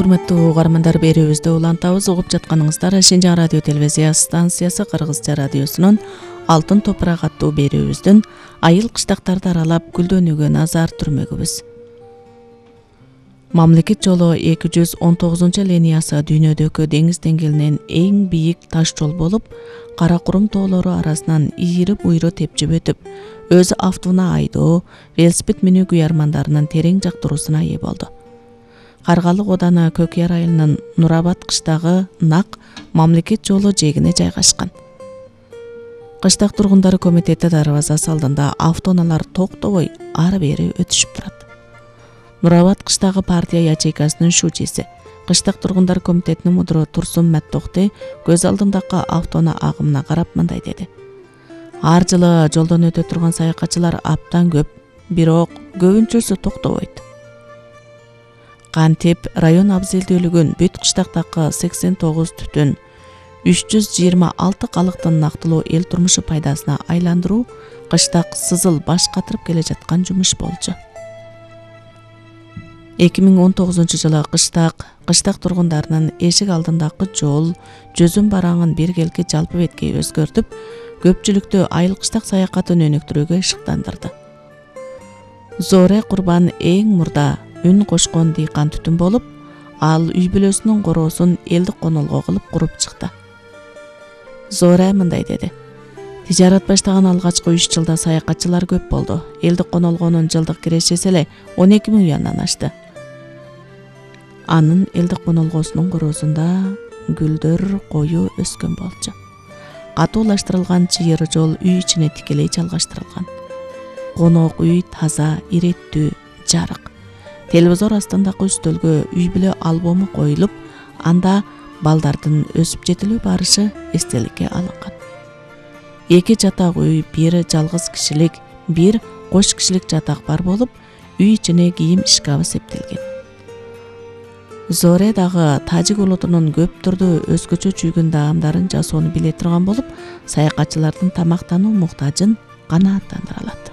Урматтуу угармандар, берүүбүздө улантабыз. Угуп жатканыңыздар Шинжаң радио телевизия станциясы Кыргызча радиосунун Алтын топурак аттуу берүүбүздүн айыл кыштактарды аралап гүлдөнүүгө назар түрмөгүбүз. Мамлекет жолу 219 линиясы дүйнөдөгү деңиз деңгээлинен эң бийик таш жол болуп, Кара Курум тоолору арасынан ийри буйру тепчип өтүп, өзү автууна айдоо, велосипед минүү күйөрмандарынын терең жактыруусуна ээ болду. Каргалык ооданы Көкъяр айылынын Нурабад кыштагы Нак мамлекет жолу жээгине жайгашкан. Кыштак тургундары комитети дарбазасы алдында автоунаалар токтобой ары-бери өтүшүп турат. Нурабад кыштагы партия ячейкасынын шучиси, Кыштак тургундар комитетинин мудуру Турсун Мәттокти көз алдындагы автоунаа агымына карап мындай деди. Ар жылы жолдон өтө турган саякатчылар аптан көп, бирок көбүнчөсү токтобойт. Кантип район абзелдүүлүгүн бүт кыштактагы 89 түтүн, 326 калыктын нактылуу эл турмушу пайдасына айландыруу кыштак сызыл баш катырып келе жаткан жумуш болчу. 2019 жылы кыштак тургундарынын эшик алдындагы жол жүзүм бараңын биргелки жалпы бетке өзгөртүп, көпчүлүктү айыл кыштак саякатын өнүктүрүүгө ышыктандырды. Зоре Курбан эң мурда үн кошкон дыйкан түтүн болуп, ал үй бүлөсүнүн короосун элдик конолго кылып куруп чыкты. Зоре мындай деди. Тижарат баштаган алгачкы 3 жылда саякатчылар көп болду. Элдик конолгонун жылдык кирешеси эле 12 000 юандан ашты. Анын элдик конолгосунун короосунда гүлдөр кою өскөн болчу. Катуулаштырылган чыйыр жол үй ичине тикелей жалгаштырылган. Конок үй таза, иреттүү, жарык. Телевизор астындагы үстөлгө үй бүлө альбому коюлуп, анда балдардын өсүп жетилүү барышы эстеликке алынган. 2 жатак үй, 1 жалгыз кишилик, 1 кош кишилик жатак бар болуп, үй ичине кийим шкафы септелген. Зоре дагы тажик улутунун көп түрдүү өзгөчө чүйгүн даамдарын жасоону биле турган болуп, саякатчылардын тамактануу муктажын канааттандыра алат.